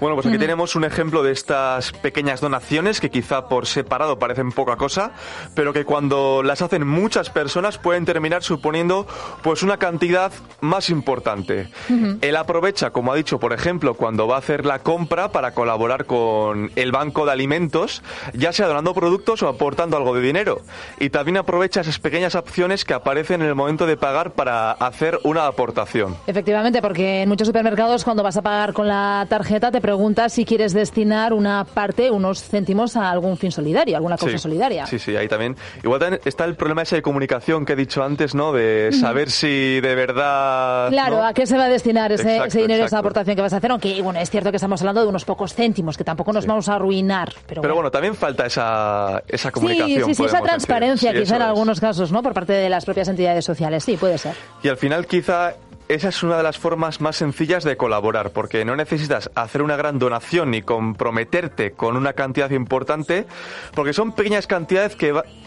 Bueno, pues aquí tenemos un ejemplo de estas pequeñas donaciones que quizá por separado parecen poca cosa, pero que cuando las hacen muchas personas pueden terminar suponiendo pues una cantidad más importante. Él aprovecha, como ha dicho, por ejemplo, cuando va a hacer la compra para colaborar con el banco de alimentos, ya sea donando productos o aportando algo de dinero. Y también aprovecha esas pequeñas opciones que aparecen en el momento de pagar para hacer una aportación. Efectivamente, porque en muchos supermercados cuando vas a pagar con la tarjeta te preguntas si quieres destinar una parte, unos céntimos a algún fin solidario, alguna causa solidaria. Sí, ahí también. Igual también está el problema ese de comunicación que he dicho antes, ¿no? De saber si de verdad... Claro, ¿no? ¿A qué se va a destinar ese dinero, exacto. esa aportación que vas a hacer? Aunque, bueno, es cierto que estamos hablando de unos pocos céntimos, que tampoco nos vamos a arruinar. Pero bueno, también falta esa comunicación. Sí, esa transparencia quizá en es. algunos casos, ¿no? Por parte de las propias entidades sociales. Sí, puede ser. Y al final quizá esa es una de las formas más sencillas de colaborar, porque no necesitas hacer una gran donación ni comprometerte con una cantidad importante, porque son pequeñas cantidades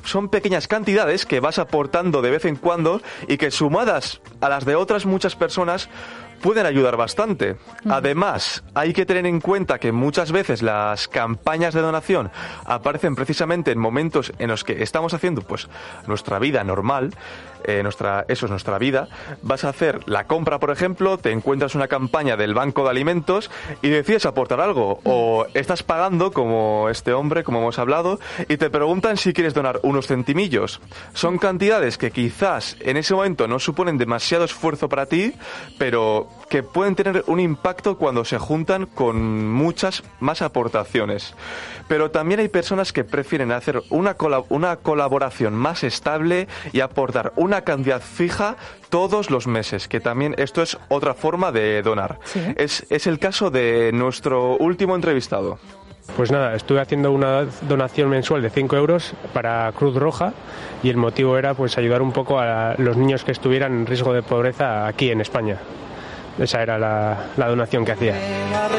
que vas aportando de vez en cuando y que sumadas a las de otras muchas personas pueden ayudar bastante. Además, hay que tener en cuenta que muchas veces las campañas de donación aparecen precisamente en momentos en los que estamos haciendo pues nuestra vida normal, nuestra vida. Vas a hacer la compra, por ejemplo, te encuentras una campaña del banco de alimentos y decides aportar algo, o estás pagando como este hombre, como hemos hablado, y te preguntan si quieres donar unos centimillos. Son cantidades que quizás en ese momento no suponen demasiado esfuerzo para ti, pero que pueden tener un impacto cuando se juntan con muchas más aportaciones. Pero también hay personas que prefieren hacer una colaboración más estable y aportar una cantidad fija todos los meses, que también esto es otra forma de donar. ¿Sí? Es el caso de nuestro último entrevistado. Pues nada, estuve haciendo una donación mensual de 5 euros para Cruz Roja y el motivo era pues ayudar un poco a los niños que estuvieran en riesgo de pobreza aquí en España. Esa era la donación que hacía.